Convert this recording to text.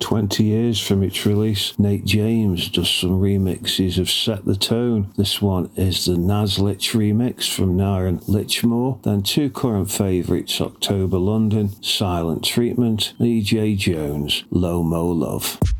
20 years from its release, Nate James does some remixes of Set the Tone. This one is the Naslich remix from Naren Lichmore. Then two current favourites, October London, Silent Treatment, EJ Jones, Low Mo Love.